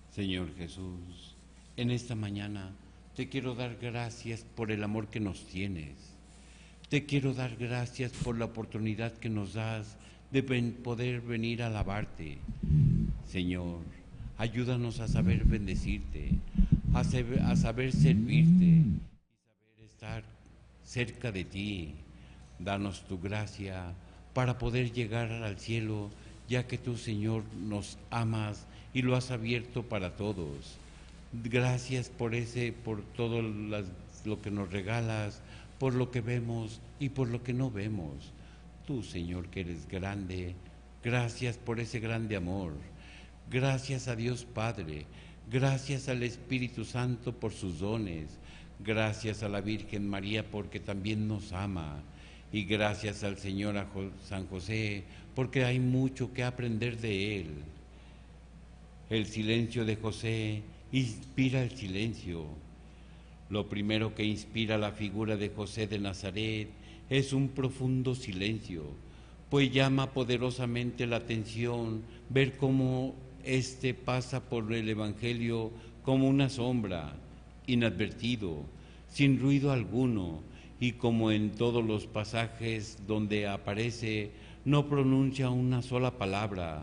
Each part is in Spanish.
Señor Jesús, en esta mañana te quiero dar gracias por el amor que nos tienes. Te quiero dar gracias por la oportunidad que nos das de poder venir a alabarte. Señor, ayúdanos a saber bendecirte, a saber servirte y saber estar cerca de ti. Danos tu gracia para poder llegar al cielo, ya que tú, Señor, nos amas y lo has abierto para todos. Gracias por todo lo que nos regalas, por lo que vemos y por lo que no vemos. Tú, Señor, que eres grande, gracias por ese grande amor. Gracias a Dios Padre, gracias al Espíritu Santo por sus dones, gracias a la Virgen María porque también nos ama, y gracias al Señor San José porque hay mucho que aprender de él. El silencio de José inspira el silencio. Lo primero que inspira la figura de José de Nazaret es un profundo silencio, pues llama poderosamente la atención ver cómo éste pasa por el Evangelio como una sombra, inadvertido, sin ruido alguno, y como en todos los pasajes donde aparece, no pronuncia una sola palabra.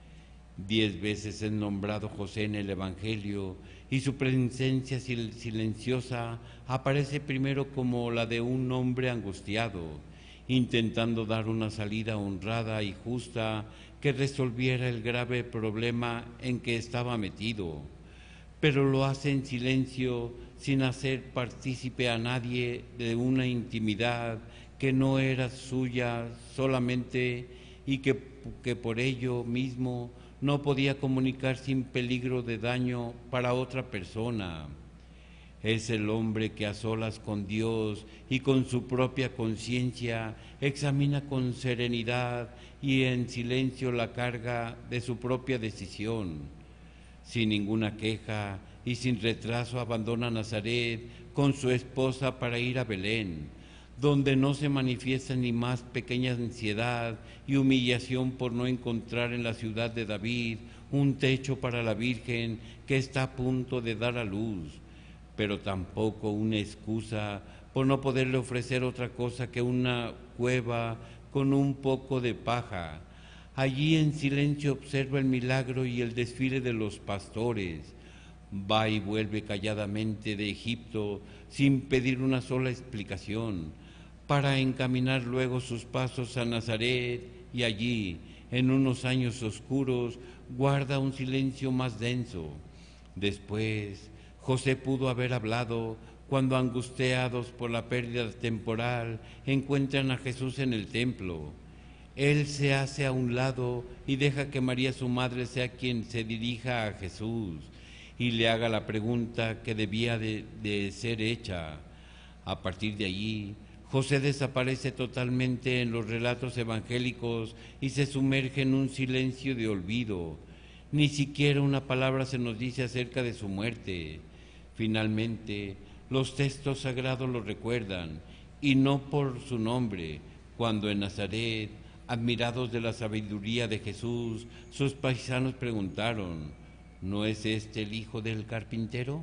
10 veces es nombrado José en el Evangelio y su presencia silenciosa aparece primero como la de un hombre angustiado, intentando dar una salida honrada y justa que resolviera el grave problema en que estaba metido, pero lo hace en silencio sin hacer partícipe a nadie de una intimidad que no era suya solamente y que por ello mismo no podía comunicar sin peligro de daño para otra persona. Es el hombre que a solas con Dios y con su propia conciencia examina con serenidad y en silencio la carga de su propia decisión. Sin ninguna queja y sin retraso abandona Nazaret con su esposa para ir a Belén, donde no se manifiesta ni más pequeña ansiedad y humillación por no encontrar en la ciudad de David un techo para la Virgen que está a punto de dar a luz, pero tampoco una excusa por no poderle ofrecer otra cosa que una cueva con un poco de paja. Allí en silencio observa el milagro y el desfile de los pastores. Va y vuelve calladamente de Egipto sin pedir una sola explicación, para encaminar luego sus pasos a Nazaret y allí, en unos años oscuros, guarda un silencio más denso. Después, José pudo haber hablado cuando, angustiados por la pérdida temporal, encuentran a Jesús en el templo. Él se hace a un lado y deja que María, su madre, sea quien se dirija a Jesús y le haga la pregunta que debía de ser hecha. A partir de allí, José desaparece totalmente en los relatos evangélicos y se sumerge en un silencio de olvido. Ni siquiera una palabra se nos dice acerca de su muerte. Finalmente, los textos sagrados lo recuerdan, y no por su nombre, cuando en Nazaret, admirados de la sabiduría de Jesús, sus paisanos preguntaron: ¿no es este el hijo del carpintero?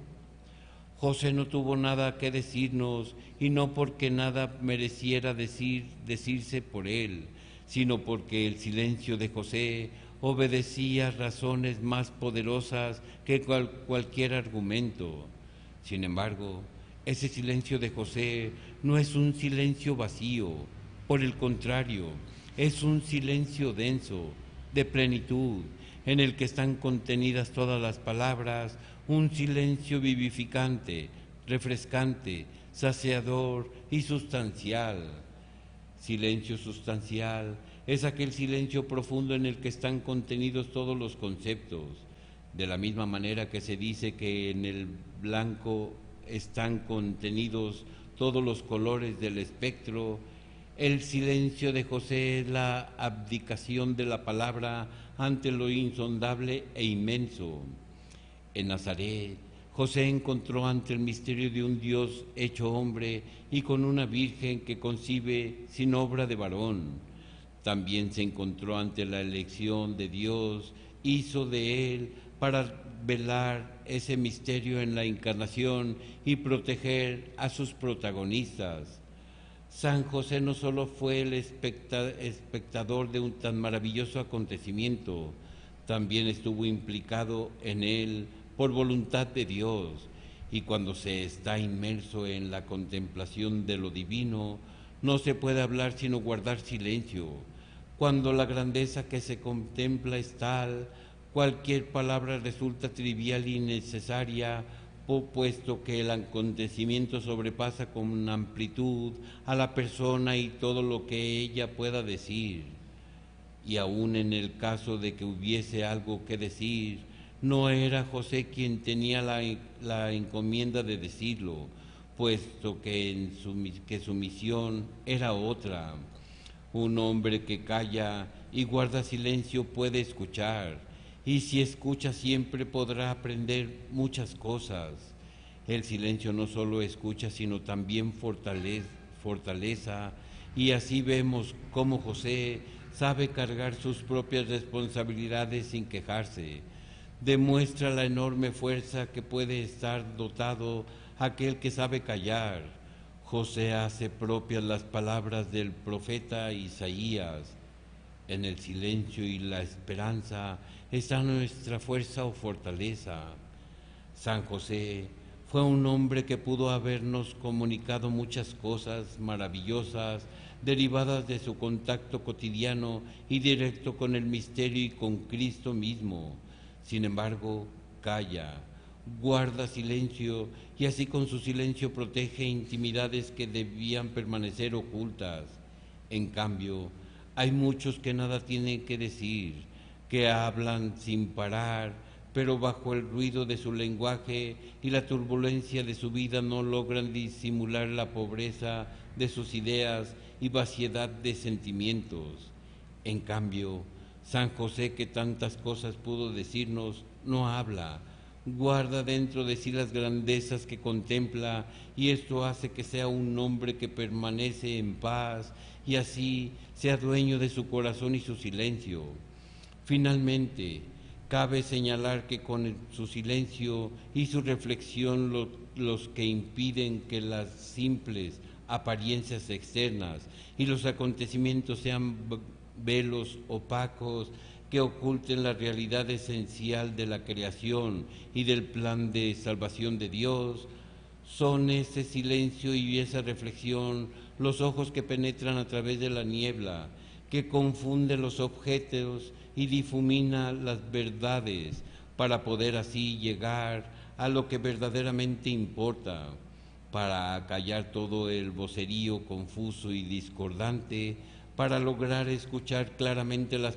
José no tuvo nada que decirnos, y no porque nada mereciera decirse por él, sino porque el silencio de José obedecía razones más poderosas que cualquier argumento. Sin embargo, ese silencio de José no es un silencio vacío, por el contrario, es un silencio denso, de plenitud, en el que están contenidas todas las palabras, un silencio vivificante, refrescante, saciador y sustancial. Silencio sustancial es aquel silencio profundo en el que están contenidos todos los conceptos. De la misma manera que se dice que en el blanco están contenidos todos los colores del espectro, el silencio de José es la abdicación de la palabra ante lo insondable e inmenso. En Nazaret, José encontró ante el misterio de un Dios hecho hombre y con una Virgen que concibe sin obra de varón. También se encontró ante la elección de Dios, hizo de él para velar ese misterio en la encarnación y proteger a sus protagonistas. San José no solo fue el espectador de un tan maravilloso acontecimiento, también estuvo implicado en él por voluntad de Dios, y cuando se está inmerso en la contemplación de lo divino, no se puede hablar sino guardar silencio. Cuando la grandeza que se contempla es tal, cualquier palabra resulta trivial y innecesaria, puesto que el acontecimiento sobrepasa con amplitud a la persona y todo lo que ella pueda decir. Y aun en el caso de que hubiese algo que decir, no era José quien tenía la encomienda de decirlo, puesto que su misión era otra. Un hombre que calla y guarda silencio puede escuchar, y si escucha siempre podrá aprender muchas cosas. El silencio no solo escucha, sino también fortaleza, y así vemos cómo José sabe cargar sus propias responsabilidades sin quejarse. Demuestra la enorme fuerza que puede estar dotado aquel que sabe callar. José hace propias las palabras del profeta Isaías: en el silencio y la esperanza está nuestra fuerza o fortaleza. San José fue un hombre que pudo habernos comunicado muchas cosas maravillosas derivadas de su contacto cotidiano y directo con el misterio y con Cristo mismo. Sin embargo, calla, guarda silencio, y así con su silencio protege intimidades que debían permanecer ocultas. En cambio, hay muchos que nada tienen que decir, que hablan sin parar, pero bajo el ruido de su lenguaje y la turbulencia de su vida no logran disimular la pobreza de sus ideas y vaciedad de sentimientos. En cambio, San José, que tantas cosas pudo decirnos, no habla, guarda dentro de sí las grandezas que contempla, y esto hace que sea un hombre que permanece en paz y así sea dueño de su corazón y su silencio. Finalmente, cabe señalar que con su silencio y su reflexión los que impiden que las simples apariencias externas y los acontecimientos sean velos opacos que oculten la realidad esencial de la creación y del plan de salvación de Dios, son ese silencio y esa reflexión los ojos que penetran a través de la niebla, que confunde los objetos y difumina las verdades para poder así llegar a lo que verdaderamente importa, para acallar todo el vocerío confuso y discordante, para lograr escuchar claramente la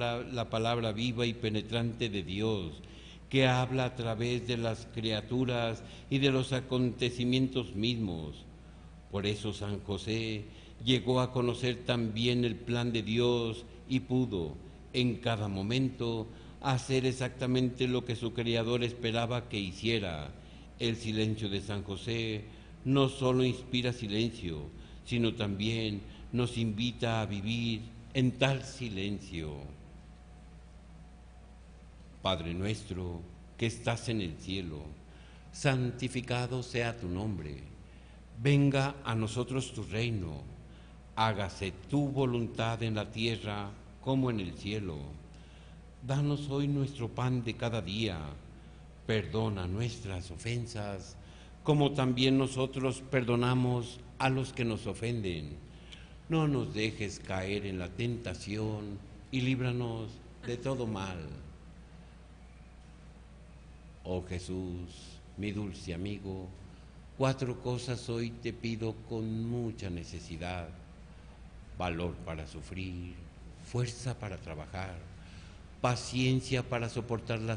palabra viva y penetrante de Dios, que habla a través de las criaturas y de los acontecimientos mismos. Por eso San José llegó a conocer también el plan de Dios y pudo, en cada momento, hacer exactamente lo que su Creador esperaba que hiciera. El silencio de San José no solo inspira silencio, sino también nos invita a vivir en tal silencio. Padre nuestro que estás en el cielo, santificado sea tu nombre. Venga a nosotros tu reino. Hágase tu voluntad en la tierra como en el cielo. Danos hoy nuestro pan de cada día. Perdona nuestras ofensas, como también nosotros perdonamos a los que nos ofenden. No nos dejes caer en la tentación y líbranos de todo mal. Oh Jesús, mi dulce amigo, 4 cosas hoy te pido con mucha necesidad: valor para sufrir, fuerza para trabajar, paciencia para soportar las